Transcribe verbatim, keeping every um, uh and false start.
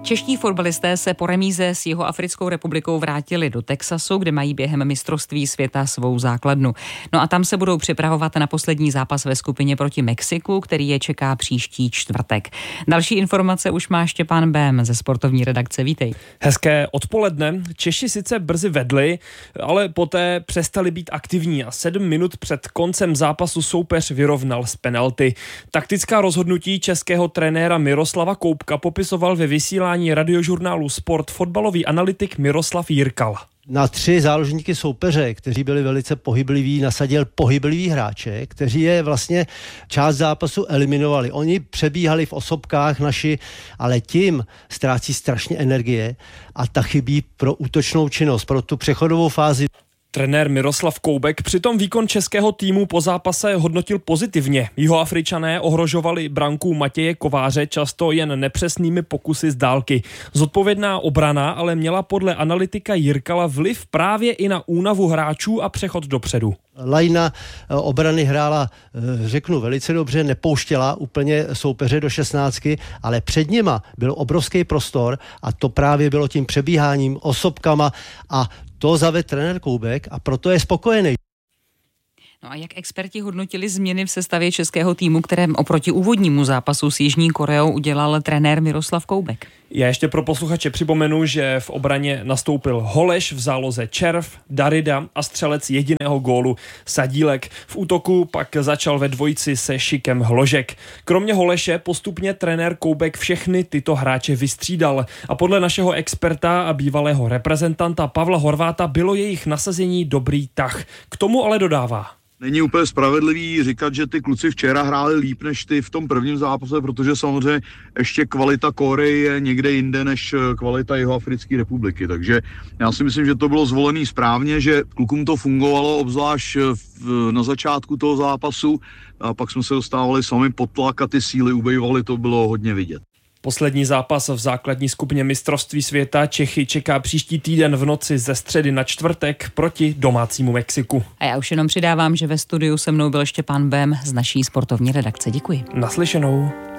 Čeští fotbalisté se po remíze s Jihoafrickou republikou vrátili do Texasu, kde mají během mistrovství světa svou základnu. No a tam se budou připravovat na poslední zápas ve skupině proti Mexiku, který je čeká příští čtvrtek. Další informace už má Štěpán Bém ze sportovní redakce. Vítej. Hezké odpoledne. Češi sice brzy vedli, ale poté přestali být aktivní a sedm minut před koncem zápasu soupeř vyrovnal z penalty. Taktická rozhodnutí českého trenéra Miroslava Koubka popisoval ve vysílání radiožurnálu Sport fotbalový analytik Miroslav Jirkal. Na tři záložníky soupeře, kteří byli velice pohybliví, nasadil pohyblivý hráče, kteří je vlastně část zápasu eliminovali. Oni přebíhali v osobkách naši, ale tím ztrácí strašně energie a ta chybí pro útočnou činnost, pro tu přechodovou fázi. Trenér Miroslav Koubek přitom výkon českého týmu po zápase hodnotil pozitivně. Jihoafričané ohrožovali branku Matěje Kováře často jen nepřesnými pokusy z dálky. Zodpovědná obrana ale měla podle analytika Jirkala vliv právě i na únavu hráčů a přechod dopředu. Lajna obrany hrála, řeknu, velice dobře, nepouštěla úplně soupeře do šestnáctky, ale před nima byl obrovský prostor a to právě bylo tím přebíháním, osobkama a to zavedl trenér Koubek a proto je spokojený. No a jak experti hodnotili změny v sestavě českého týmu, které oproti úvodnímu zápasu s Jižní Koreou udělal trenér Miroslav Koubek? Já ještě pro posluchače připomenu, že v obraně nastoupil Holeš, v záloze Červ, Darida a střelec jediného gólu Sadílek. V útoku pak začal ve dvojici se Šikem Hložek. Kromě Holeše postupně trenér Koubek všechny tyto hráče vystřídal a podle našeho experta a bývalého reprezentanta Pavla Horváta bylo jejich nasazení dobrý tah. K tomu ale dodává. Není úplně spravedlivý říkat, že ty kluci včera hráli líp než ty v tom prvním zápase, protože samozřejmě ještě kvalita Koreji je někde jinde než kvalita Jihoafrické republiky. Takže já si myslím, že to bylo zvolený správně, že klukům to fungovalo, obzvlášť v, na začátku toho zápasu, a pak jsme se dostávali sami pod tlak a ty síly ubejvaly, to bylo hodně vidět. Poslední zápas v základní skupině mistrovství světa Čechy čeká příští týden v noci ze středy na čtvrtek proti domácímu Mexiku. A já už jenom přidávám, že ve studiu se mnou byl Štěpán Bém z naší sportovní redakce. Děkuji. Naslyšenou.